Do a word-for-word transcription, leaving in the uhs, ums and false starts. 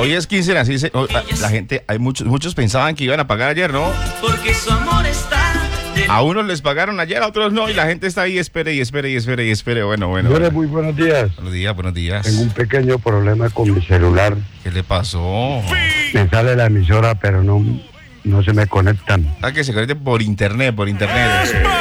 Hoy es quince, así se, oh, la gente, hay muchos, muchos pensaban que iban a pagar ayer, ¿no? Porque su amor está. A unos les pagaron ayer, a otros no, y la gente está ahí, espere y espere y espere y espere. Bueno, bueno. Señores, bueno. muy buenos días. Buenos días, buenos días. Tengo un pequeño problema con mi celular. ¿Qué le pasó? Me sale la emisora, pero no, no se me conectan. Ah, que se conecte por internet, por internet.